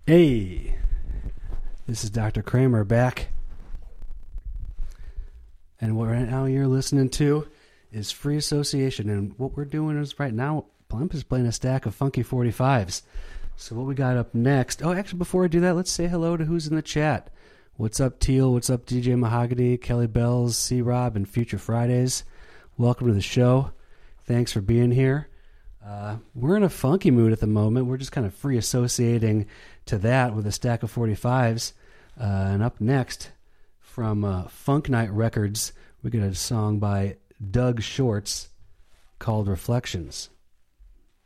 Hey, this is Dr. Kramer back. And what right now you're listening to is Free Association. And what we're doing is right now, Plump is playing a stack of funky 45s. So what we got up next... Oh, actually, before I do that, let's say hello to who's in the chat. What's up, Teal? What's up, DJ Mahogany, Kelly Bells, C-Rob, and Future Fridays? Welcome to the show. Thanks for being here. We're in a funky mood at the moment. We're just kind of free associating to that with a stack of 45s. And up next, from Funk Night Records, we get a song by Doug Shorts called Reflections.